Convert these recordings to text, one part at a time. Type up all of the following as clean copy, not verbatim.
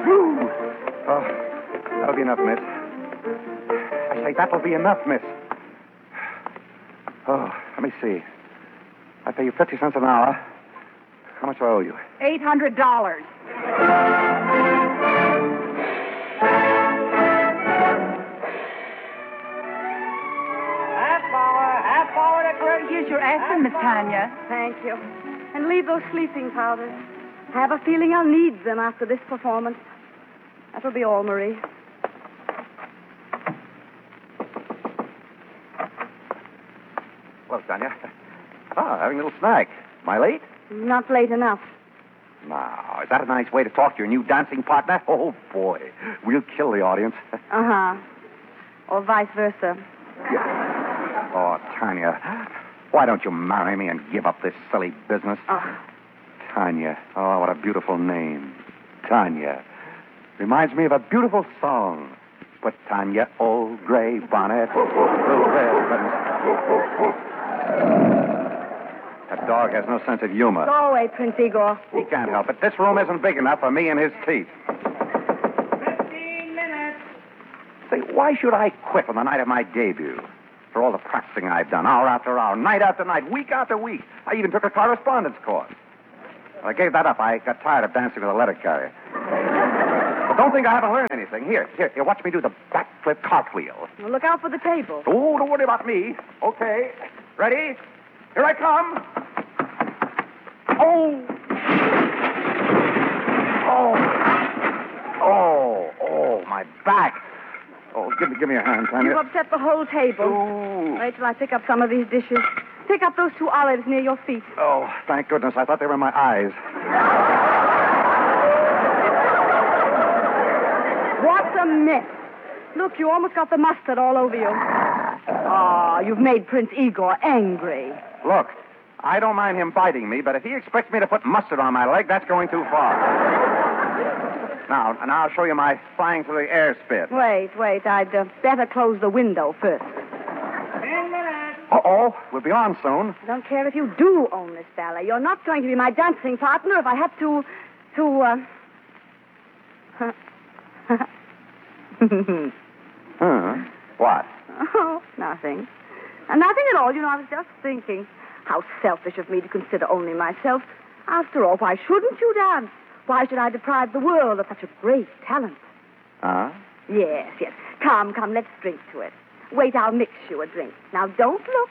Woo! Oh, that'll be enough, miss. I say, that'll be enough, miss. Oh, let me see. I pay you 50 cents an hour. How much do I owe you? $800. Half hour to credit. Here's your aspirin, Miss Tanya. Thank you. And leave those sleeping powders. I have a feeling I'll need them after this performance. That'll be all, Marie. Hello, Tanya. Oh, having a little snack. Am I late? Not late enough. Now, is that a nice way to talk to your new dancing partner? Oh, boy. We'll kill the audience. Uh-huh. Or vice versa. Yeah. Oh, Tanya, why don't you marry me and give up this silly business? Oh. Tanya. Oh, what a beautiful name. Tanya. Reminds me of a beautiful song. Put Tanya, old gray bonnet, little red buttons. That dog has no sense of humor. Go away, Prince Igor. He can't help it. This room isn't big enough for me and his teeth. 15 minutes. Say, why should I quit on the night of my debut? For all the practicing I've done, hour after hour, night after night, week after week. I even took a correspondence course. When I gave that up, I got tired of dancing with a letter carrier. But don't think I haven't learned anything. Here, watch me do the backflip cartwheel. Well, look out for the table. Oh, don't worry about me. Okay. Ready? Here I come. Oh. Oh, my back. Oh, give me a hand, Tanya. You've upset the whole table. Ooh. Wait till I pick up some of these dishes. Pick up those 2 olives near your feet. Oh, thank goodness. I thought they were in my eyes. What a mess. Look, you almost got the mustard all over you. Oh, you've made Prince Igor angry. Look, I don't mind him biting me, but if he expects me to put mustard on my leg, that's going too far. Now I'll show you my flying through the air spit. Wait. I'd better close the window first. 10 minutes. Uh-oh, we'll be on soon. I don't care if you do own this ballet. You're not going to be my dancing partner if I have to... What? Oh, nothing. Nothing at all. You know, I was just thinking. How selfish of me to consider only myself. After all, why shouldn't you dance? Why should I deprive the world of such a great talent? Huh? Yes. Come, let's drink to it. Wait, I'll mix you a drink. Now, don't look.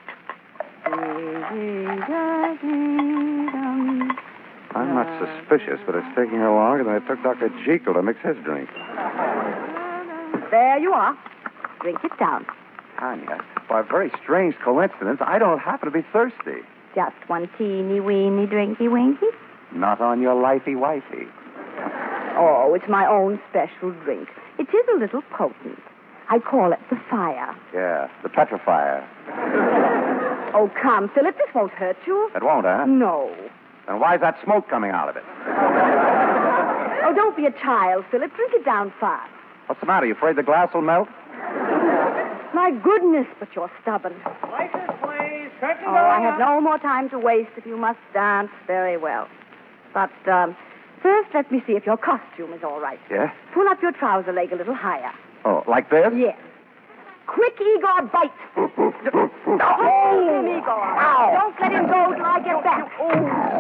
I'm not suspicious, but it's taking her longer than it took Dr. Jekyll to mix his drink. There you are. Drink it down. Tanya, by a very strange coincidence, I don't happen to be thirsty. Just one teeny-weeny drinky-winky. Not on your lifey-wifey. Oh, it's my own special drink. It is a little potent. I call it the fire. Yeah, the petrifier. Oh, come, Philip, this won't hurt you. It won't, huh? No. Then why's that smoke coming out of it? Oh, don't be a child, Philip. Drink it down fast. What's the matter? You afraid the glass will melt? My goodness, but you're stubborn. License, please. Curtain Oh, going I have up. no more time to waste if you must dance very well. But, first, let me see if your costume is all right. Yeah? Pull up your trouser leg a little higher. Oh, like this? Yes. Quick, Igor, bite. Hold him, Igor. Ow. Don't let him go till I get back.